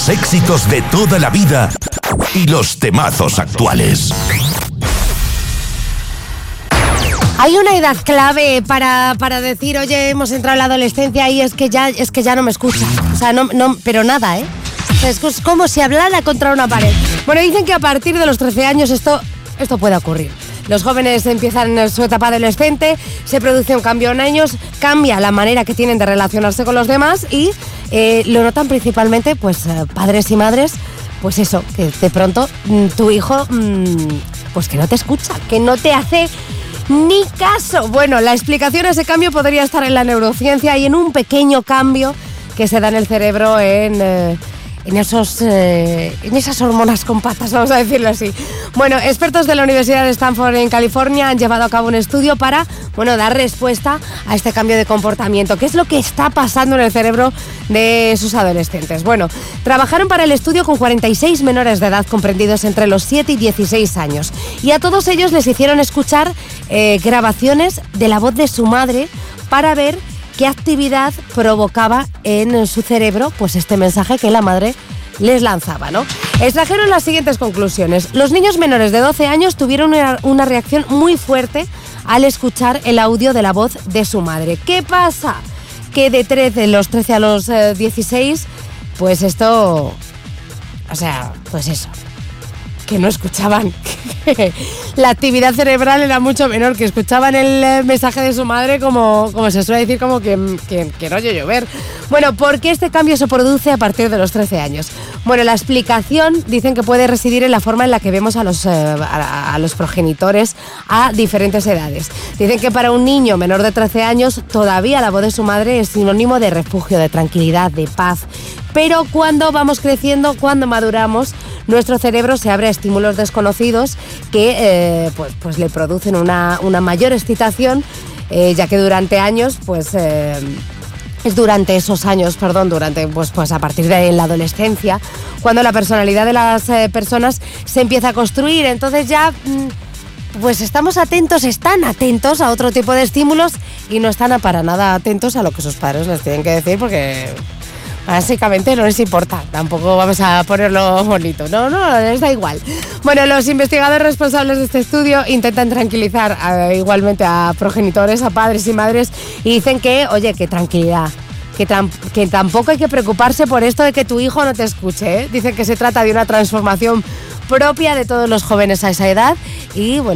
Los éxitos de toda la vida y los temazos actuales. Hay una edad clave para decir, oye, hemos entrado en la adolescencia y es que ya no me escucha. O sea, no, pero nada, ¿eh? O sea, es como si hablara contra una pared. Bueno, dicen que a partir de los 13 años esto puede ocurrir. Los jóvenes empiezan su etapa adolescente, se produce un cambio en ellos, cambia la manera que tienen de relacionarse con los demás y lo notan principalmente pues padres y madres, pues eso, que de pronto tu hijo pues que no te escucha, que no te hace ni caso. Bueno, la explicación a ese cambio podría estar en la neurociencia y en un pequeño cambio que se da en el cerebro en esas hormonas con patas, vamos a decirlo así. Bueno, expertos de la Universidad de Stanford en California han llevado a cabo un estudio para, dar respuesta a este cambio de comportamiento. ¿Qué es lo que está pasando en el cerebro de sus adolescentes? Bueno, trabajaron para el estudio con 46 menores de edad comprendidos entre los 7 y 16 años y a todos ellos les hicieron escuchar grabaciones de la voz de su madre para ver qué actividad provocaba en su cerebro pues este mensaje que la madre les lanzaba, ¿no? Extrajeron las siguientes conclusiones. Los niños menores de 12 años tuvieron una reacción muy fuerte al escuchar el audio de la voz de su madre. ¿Qué pasa? Que de los 13 a los 16, pues esto... O sea, pues eso, que no escuchaban. La actividad cerebral era mucho menor, que escuchaban el mensaje de su madre como se suele decir, como que no oye llover. Bueno, ¿por qué este cambio se produce a partir de los 13 años? Bueno, la explicación dicen que puede residir en la forma en la que vemos a los progenitores a diferentes edades. Dicen que para un niño menor de 13 años todavía la voz de su madre es sinónimo de refugio, de tranquilidad, de paz. Pero cuando vamos creciendo, cuando maduramos, nuestro cerebro se abre a estímulos desconocidos que pues le producen una mayor excitación, ya que durante años, a partir de la adolescencia, cuando la personalidad de las personas se empieza a construir. Entonces ya pues están atentos a otro tipo de estímulos y no están para nada atentos a lo que sus padres les tienen que decir, porque básicamente no les importa, tampoco vamos a ponerlo bonito, no, les da igual. Bueno, los investigadores responsables de este estudio intentan tranquilizar igualmente a progenitores, a padres y madres, y dicen que, oye, que tranquilidad, que tampoco hay que preocuparse por esto de que tu hijo no te escuche, ¿eh? Dicen que se trata de una transformación propia de todos los jóvenes a esa edad y, bueno,